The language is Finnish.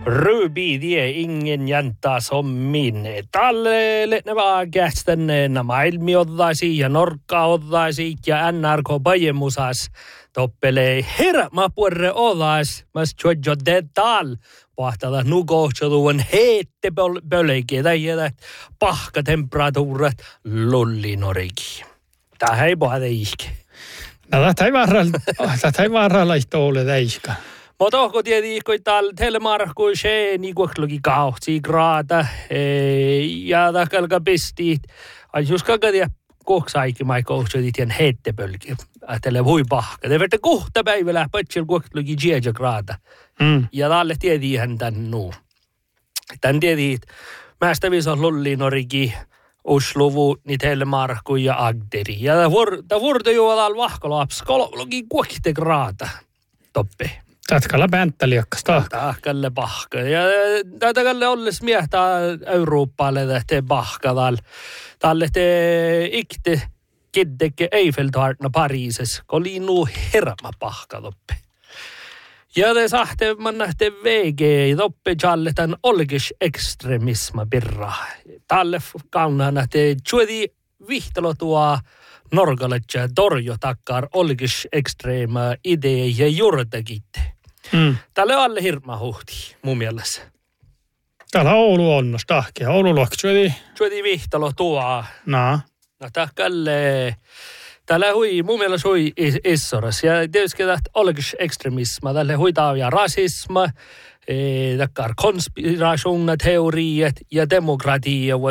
Ruby tie ingen jänta som minne. Tälle ne vaan kästänneena maailmi ottaisi ja Norkka ottaisi ja NRK pajemusas. Toppelee herma puolre otas, mas tjojo de tal. Pahtada nukohtsaduvan heette pölkeitä ja pahka temperatuurat lullinoriki. Tähän ei pohda ihke. No, tätä ei vaaralaista ole täiskä. Mutta onko tietysti täällä telemarkku se niin kuin 8 graada ja takalka pistit. Jos kakatia koksaikimaa kohtsadit ja heittepölki. Ajattele hui pahka. Te vette kohta päivällä patsel 8 graada. Ja täällä tietysti tän nuu. Tän tietysti mästävissä on lullinoriki. Oslovu, niin telemarkku ja Agderi. Ja tämä vuorto juo täällä vahkolaps 3 graada. Toppe. Tatkalla päänttäliakkas tahka. Tahkalle pahka. Ja tätäkalle olles miehtää Euroopalle tähte pahka täällä. Tälle te ikte kiddeke Eiffeltorna Pariises. Oli nuu herma pahka toppe. Ja te sahte mannahte VG toppe jalletan olkis ekstremisma pirra. Tälle kaunana te tjuodi vihtalo tuo norgaletja torjo takkar olkis ekstreema idee ja juurtakitte. Tälle on alle hirma huhti, mun mielestä. Täällä Oulu on tahkia. Oulu luokki. Tjuodi vihtalo tuo. No. No tahkalle. Täällä hui, mun mielestä hui issoras. Ja tietysti tähtä olkis ekstremisma. Tälle huitaa ja rasisma, takkar konspirationteoriat ja demokratia.